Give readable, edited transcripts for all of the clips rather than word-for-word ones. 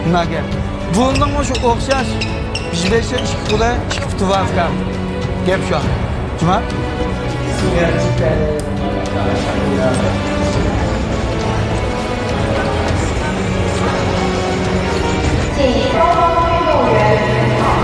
nimaga? Bundan shu o'xshash 5 ish qo'li, 2 putovka. Gap shu. Nima? 请高中运动员圆场。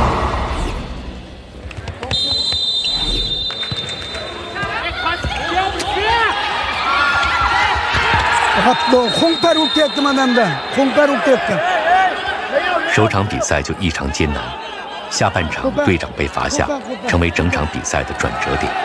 首场比赛就异常艰难，下半场队长被罚下，成为整场比赛的转折点。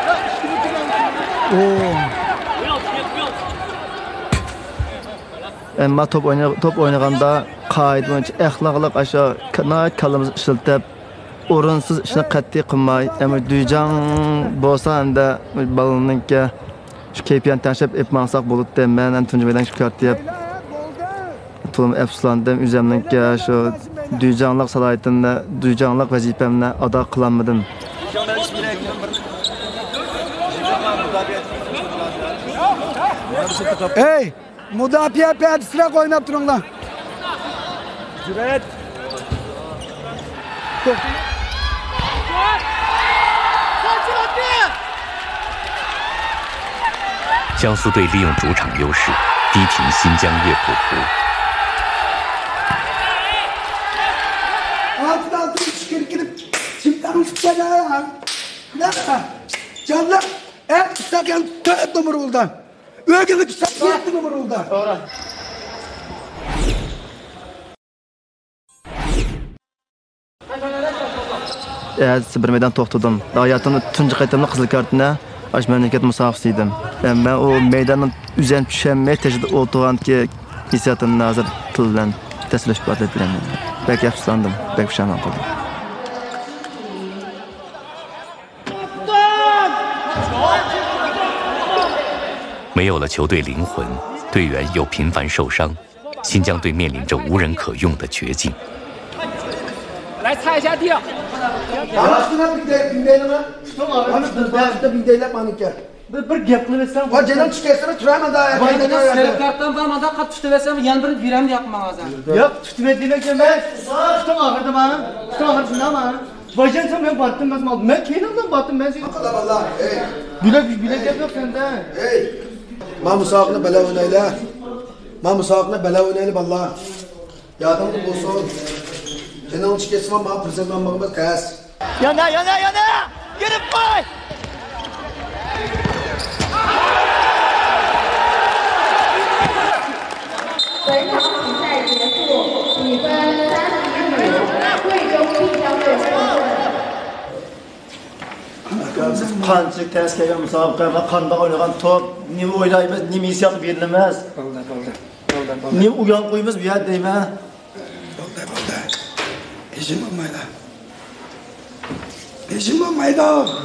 Ama top oynaganda qoida bo'yicha axloqliq asho kallamizni ishlatib, o'rinsiz ishni qat'iy qilmay, ama duyjang bo'lsa anda balonninki shu kayfiyatni tashlab etmasak bo'ladi. Men ham tunji maydonga chiqartib, to'lim afsuslandim. O'zimninki shu duyjanglik salohiyatini, duyjanglik vazifamni ado qilolmadim. Hey! Mudofaa piyodasilar o'ynab turinglar. Jurat. 江苏队利用主场优势，逼平新疆乐谱湖。 bir meydan to'xtadim. Hayotımda tunji qaytamda qizil kartni ash mamlakat musofisi edim. Men o meydandan üzən düşənməyə təcrid olduğan ki, hissiyatimni hazır til bilan tasvirlash ifade bilaman. Belki afsuslandim, belki pushaymon qildim. 没有了球队灵魂，队员又频繁受伤，新疆队面临着无人可用的绝境。 来擦一下地。Bir gap qilib Va janam chiqaysana turaman da. Serkartdan barmada qat tutib versam, yana bir biram deyapman hozir. Yo'q, tutib etdinglar men. Tutum og'irdi men. Tutum og'irdi men. Vajan sen men batdım ben aldım. Ben kenardan battım ben seni. Allah Allah. Bilek yok sende. Hey. Ma musabaqla bela oynayla. Ma musabaqla bela oynayla vallahi. Yadımda olsun. Janam chiqaysam men prezident Muhammad Qas. Yana. Girib qo'y. 本场比赛结束，比分30-15，贵州新疆队获胜。 Qanchalik tez kelgan musobaqa va qanday o'ynagan top, nima o'ynaymiz, nima hissiyot berilamiz. Bo'ldi. Nima uyon qo'yamiz bu yerda deyman. Bo'ldi. Eshim bo'lmaydi. Eshim bo'lmaydi.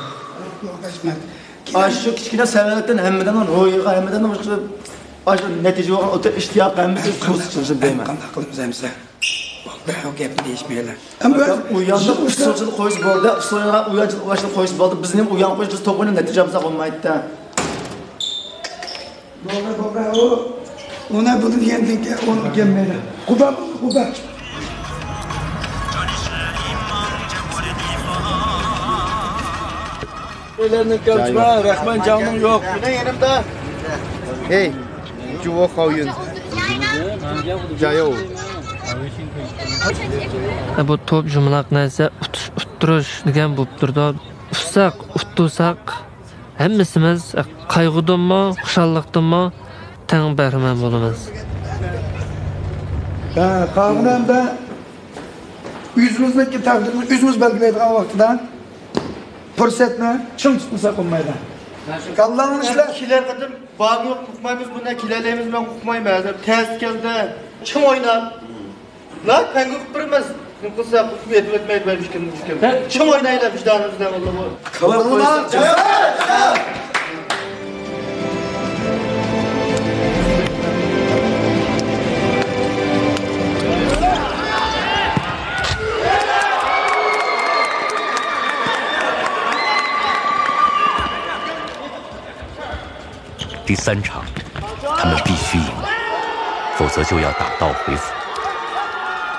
Shu kichkina savoldan hammadan ro'yiga hammadan boshqa ash natija bo'lgan o'ta ishtiyoq hammiz qo'shilsin deyman. Qanday qilamiz hamsa? Bo'ldi, o gapni deyishmaylar. U yoshda usulchilik qo'yish bo'ldi, usulga uyanchilik qo'yish bo'ldi. Bizning uyan qo'yish biz to'g'ri natijamiz bo'lmaydi-da. Bo'ldi. Ona bunu diyendinki onu gelmedi. Kuba. Ellerini kapçma, Rahman canım yok. Ne yanımda? Hey, juvo qo'yin. Jayo. Bu top jumlaq narsa uttirish degan bo'lib turdi. Ufsak, uttusak hammasimiz qayg'udanmi, xushalliqdanmi tang bahramand bo'lamiz. Qavnamda yüzümüzdeki takdirimiz yüzümüz belgileydiğin vaxtida fursatni chim tutmasa qo'ymaydi. Kallanın işler. Kiler kadar bağım yok, hukmayımız bunda kilerlerimiz ben hukmayım. Ters geldi, çim oynam. Lan ben hukmayımız. Kısa hukmu etmeyi ben düşkün. Çim oynayla vicdanımızdan Allah'ım. Kallanın. 第3场，他们必须赢，否则就要打道回府。